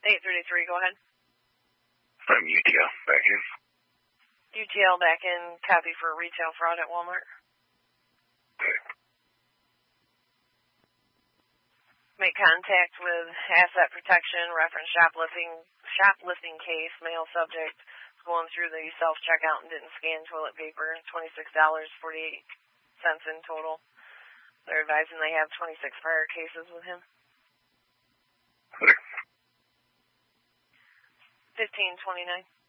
833, go ahead. From UTL, back in. UTL back in, copy for retail fraud at Walmart. Okay. Make contact with asset protection, reference shoplifting case, male subject, going through the self-checkout and didn't scan toilet paper, $26.48 in total. They're advising they have 26 prior cases with him. Okay. 1529.